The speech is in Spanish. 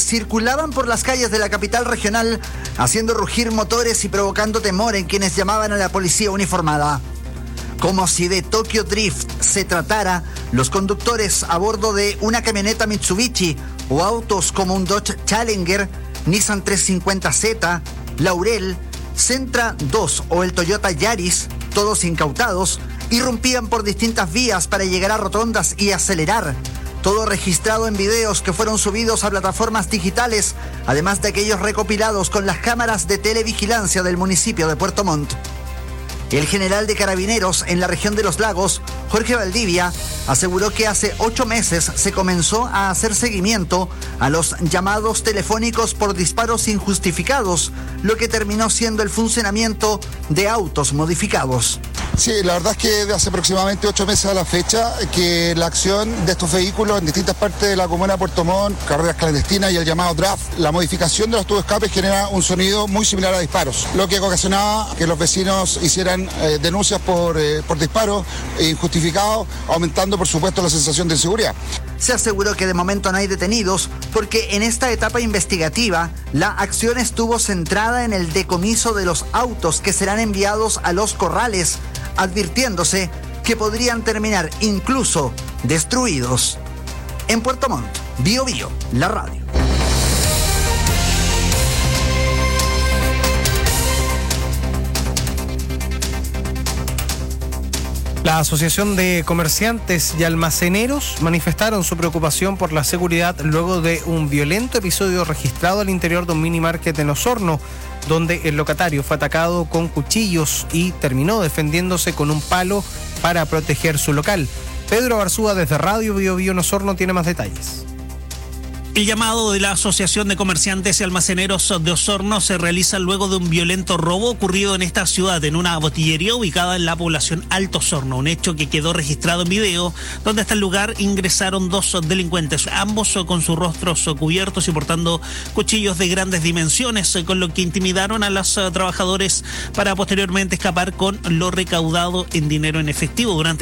circulaban por las calles de la capital regional, haciendo rugir motores y provocando temor en quienes llamaban a la policía uniformada. Como si de Tokyo Drift se tratara, los conductores a bordo de una camioneta Mitsubishi o autos como un Dodge Challenger, Nissan 350Z, Laurel, Sentra 2 o el Toyota Yaris, todos incautados, irrumpían por distintas vías para llegar a rotondas y acelerar. Todo registrado en videos que fueron subidos a plataformas digitales, además de aquellos recopilados con las cámaras de televigilancia del municipio de Puerto Montt. El general de Carabineros en la región de Los Lagos, Jorge Valdivia, aseguró que hace 8 meses se comenzó a hacer seguimiento a los llamados telefónicos por disparos injustificados, lo que terminó siendo el funcionamiento de autos modificados. Sí, la verdad es que de hace aproximadamente 8 meses a la fecha que la acción de estos vehículos en distintas partes de la comuna de Puerto Montt, carreras clandestinas y el llamado draft, la modificación de los tubos de escape genera un sonido muy similar a disparos, lo que ocasionaba que los vecinos hicieran denuncias por disparos injustificados, aumentando por supuesto la sensación de inseguridad. Se aseguró que de momento no hay detenidos porque en esta etapa investigativa la acción estuvo centrada en el decomiso de los autos que serán enviados a los corrales, advirtiéndose que podrían terminar incluso destruidos. En Puerto Montt, Bio Bio, la radio. La Asociación de Comerciantes y Almaceneros manifestaron su preocupación por la seguridad luego de un violento episodio registrado al interior de un mini market en Osorno, donde el locatario fue atacado con cuchillos y terminó defendiéndose con un palo para proteger su local. Pedro Barzúa desde Radio Bio Bio en Osorno tiene más detalles. El llamado de la Asociación de Comerciantes y Almaceneros de Osorno se realiza luego de un violento robo ocurrido en esta ciudad en una botillería ubicada en la población Alto Osorno, un hecho que quedó registrado en video, donde hasta el lugar ingresaron 2 delincuentes, ambos con sus rostros cubiertos y portando cuchillos de grandes dimensiones, con lo que intimidaron a los trabajadores para posteriormente escapar con lo recaudado en dinero en efectivo. Durante